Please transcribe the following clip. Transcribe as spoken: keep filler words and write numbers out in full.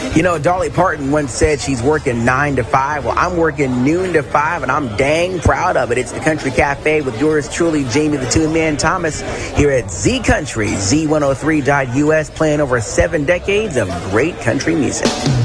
You know, Dolly Parton once said she's working nine to five. Well, I'm working noon to five, and I'm dang proud of it. It's the Country Cafe with yours truly, Jamie the Two Man Thomas, here at Z Country, Z one oh three dot U S, playing over seven decades of great country music.